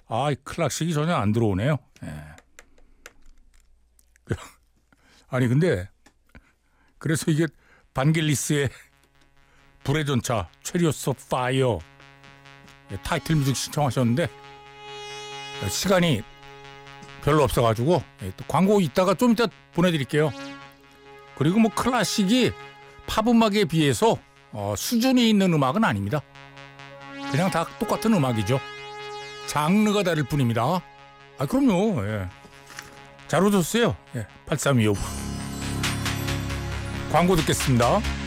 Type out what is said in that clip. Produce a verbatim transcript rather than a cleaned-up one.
아, 이 클래식이 전혀 안 들어오네요. 예. 아니 근데 그래서 이게 반겔리스의 불의 전차 체리오스 오브 파이어 타이틀 뮤직 신청하셨는데 시간이 별로 없어가지고 또 광고 이따가 좀 이따 보내드릴게요. 그리고 뭐 클래식이 팝 음악에 비해서 어, 수준이 있는 음악은 아닙니다. 그냥 다 똑같은 음악이죠. 장르가 다를 뿐입니다. 아 그럼요. 예. 잘 오셨어요. 예. 팔삼이오 광고 듣겠습니다.